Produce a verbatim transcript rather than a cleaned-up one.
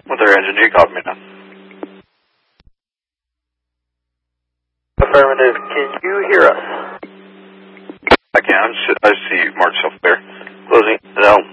With their engine, you called me now. Affirmative. Can you hear us? I can. I see Mark Self there. Closing. No.